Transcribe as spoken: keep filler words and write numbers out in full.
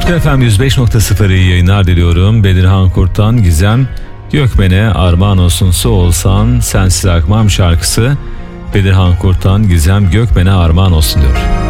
Utku F M yüz beş nokta sıfır iyi yayınlar diliyorum. Bedirhan Kurt'tan Gizem Gökmen'e armağan olsun su olsan sensiz akmam şarkısı Bedirhan Kurt'tan Gizem Gökmen'e armağan olsun diyor.